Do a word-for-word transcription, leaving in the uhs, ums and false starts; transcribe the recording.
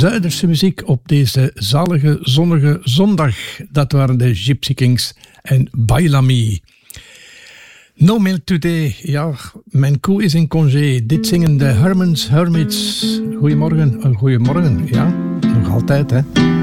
Zuiderse muziek op deze zalige zonnige zondag. Dat waren de Gypsy Kings en Bailami. No Milk Today. Ja, mijn koe is in congé. Dit zingen de Herman's Hermits. Goedemorgen. Uh, goedemorgen. Ja, nog altijd hè.